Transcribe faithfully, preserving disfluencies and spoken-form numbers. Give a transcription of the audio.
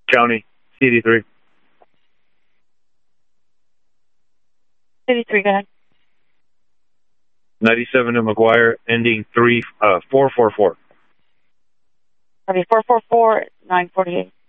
County, C D three. C D three, go ahead. ninety-seven in McGuire, ending three uh four four four. Copy four four four, nine forty-eight.